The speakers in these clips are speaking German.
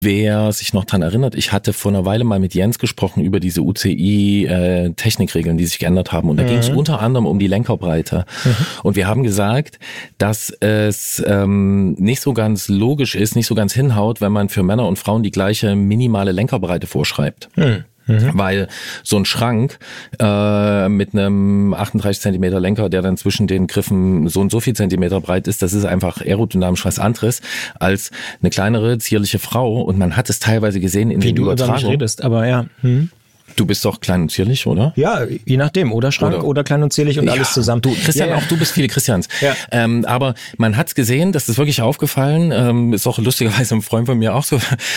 Wer sich noch dran erinnert, ich hatte vor einer Weile mal mit Jens gesprochen über diese UCI-Technikregeln, die sich geändert haben. Und da ging es unter anderem um die Lenkerbreite. Und wir haben gesagt, dass es nicht so ganz logisch ist, nicht so ganz hinhaut, wenn man für Männer und Frauen die gleiche minimale Lenkerbreite vorschreibt. Weil so ein Schrank mit einem 38 Zentimeter Lenker, der dann zwischen den Griffen so und so viel Zentimeter breit ist, das ist einfach aerodynamisch was anderes als eine kleinere, zierliche Frau. Und man hat es teilweise gesehen in den Übertragungen. Wie du aber nicht redest, aber ja. Du bist doch klein und zierlich, oder? Ja, je nachdem. Oder Schrank oder klein und zierlich und alles zusammen. Du, Christian, auch du bist viele Christians. Ja. Aber man hat's gesehen, das ist wirklich aufgefallen. Ist auch lustigerweise ein Freund von mir auch so,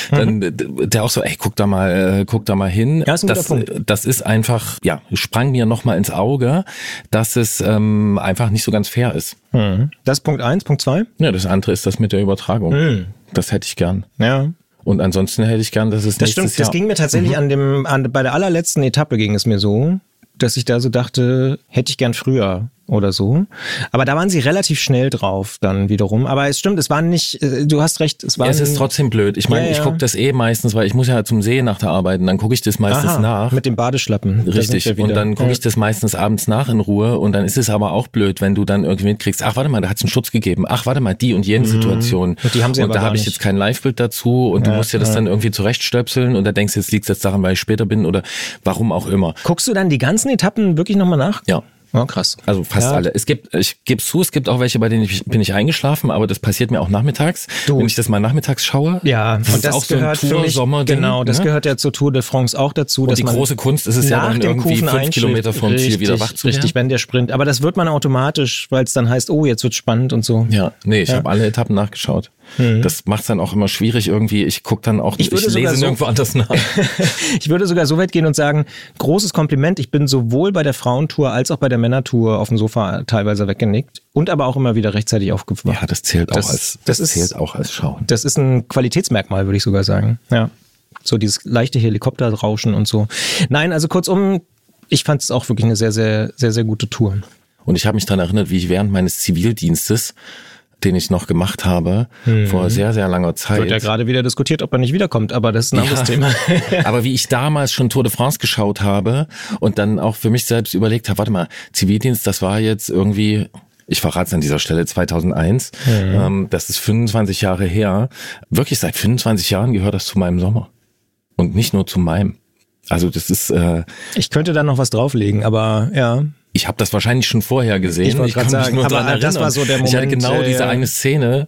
der auch so, ey, guck da mal hin. Ja, ist ein guter Punkt. Das ist einfach, sprang mir nochmal ins Auge, dass es einfach nicht so ganz fair ist. Das ist Punkt 1. Punkt 2? Ja, das andere ist das mit der Übertragung. Das hätte ich gern. Ja. Und ansonsten hätte ich gern, dass es nächstes Jahr... Das ging mir tatsächlich bei der allerletzten Etappe ging es mir so, dass ich da so dachte, hätte ich gern früher oder so. Aber da waren sie relativ schnell drauf dann wiederum. Aber es stimmt, es waren nicht, du hast recht, es ist trotzdem blöd. Ich meine, ich gucke das meistens, weil ich muss ja zum See nach der Arbeit und dann gucke ich das meistens nach. Mit dem Badeschlappen. Richtig. Und dann gucke ich das meistens abends nach in Ruhe und dann ist es aber auch blöd, wenn du dann irgendwie mitkriegst, ach warte mal, da hat es einen Schutz gegeben. Ach warte mal, die und jene Situation. Und die haben sie aber da habe ich jetzt kein Livebild dazu und du musst dir das dann irgendwie zurechtstöpseln und da denkst du, jetzt liegt es jetzt daran, weil ich später bin oder warum auch immer. Guckst du dann die ganzen Etappen wirklich nochmal nach? Ja. Oh, krass. Also fast alle. Ich gebe zu, es gibt auch welche, bei denen bin ich eingeschlafen, aber das passiert mir auch nachmittags, wenn ich das mal nachmittags schaue. Ja, das ist auch gehört so ein Tour-Sommerding. Genau, das gehört ja zur Tour de France auch dazu. Und dass die große Kunst ist es ja dann irgendwie 5 Kilometer vom Ziel wieder wach zu werden. Richtig, wenn der Sprint. Aber das wird man automatisch, weil es dann heißt, oh, jetzt wird spannend und so. Ja, nee, ich habe alle Etappen nachgeschaut. Das macht es dann auch immer schwierig irgendwie. Ich gucke dann auch, ich lese nirgendwo anders nach. Ich würde sogar so weit gehen und sagen, großes Kompliment. Ich bin sowohl bei der Frauentour als auch bei der Männertour auf dem Sofa teilweise weggenickt und aber auch immer wieder rechtzeitig aufgewacht. Ja, das zählt auch als Schauen. Das ist ein Qualitätsmerkmal, würde ich sogar sagen. Ja, so dieses leichte Helikopterrauschen und so. Nein, also kurzum, ich fand es auch wirklich eine sehr, sehr, sehr, sehr gute Tour. Und ich habe mich daran erinnert, wie ich während meines Zivildienstes, den ich noch gemacht habe, vor sehr, sehr langer Zeit. Wird ja gerade wieder diskutiert, ob er nicht wiederkommt, aber das ist ein anderes Thema. Aber wie ich damals schon Tour de France geschaut habe und dann auch für mich selbst überlegt habe, warte mal, Zivildienst, das war jetzt irgendwie, ich verrate es an dieser Stelle, 2001, das ist 25 Jahre her. Wirklich seit 25 Jahren gehört das zu meinem Sommer. Und nicht nur zu meinem. Also das ist... ich könnte da noch was drauflegen, aber ja... Ich habe das wahrscheinlich schon vorher gesehen. Ich wollte gerade sagen, nur aber das war so der Moment. Ich hatte genau diese eine Szene,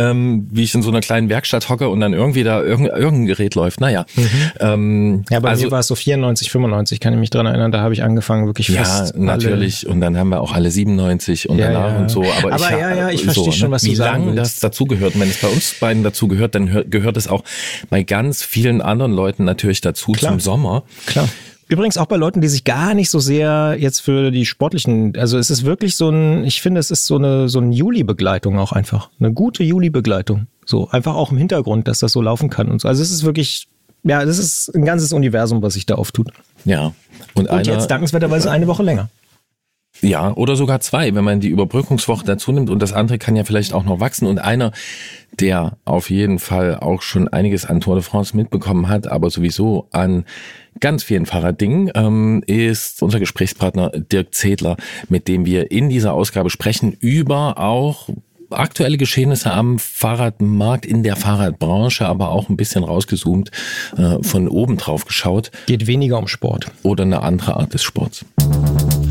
wie ich in so einer kleinen Werkstatt hocke und dann irgendwie da irgendein Gerät läuft. Naja. Bei mir war es so 94, 95, kann ich mich dran erinnern. Da habe ich angefangen, wirklich fast natürlich. Und dann haben wir auch alle 97 und danach und so. Aber ich verstehe schon, was du sagen willst. Wie lange das dazugehört. Und wenn es bei uns beiden dazugehört, dann gehört es auch bei ganz vielen anderen Leuten natürlich dazu zum Sommer. Klar. Übrigens auch bei Leuten, die sich gar nicht so sehr jetzt für die sportlichen, also es ist wirklich ich finde, es ist so eine Juli-Begleitung auch einfach. Eine gute Juli-Begleitung. So, einfach auch im Hintergrund, dass das so laufen kann und so. Also es ist wirklich, das ist ein ganzes Universum, was sich da auftut. Ja. Und jetzt dankenswerterweise eine Woche länger. Ja, oder sogar 2, wenn man die Überbrückungswoche dazu nimmt und das andere kann ja vielleicht auch noch wachsen. Und einer, der auf jeden Fall auch schon einiges an Tour de France mitbekommen hat, aber sowieso an ganz vielen Fahrraddingen, ist unser Gesprächspartner Dirk Zedler, mit dem wir in dieser Ausgabe sprechen über auch aktuelle Geschehnisse am Fahrradmarkt, in der Fahrradbranche, aber auch ein bisschen rausgezoomt, von oben drauf geschaut. Geht weniger um Sport. Oder eine andere Art des Sports.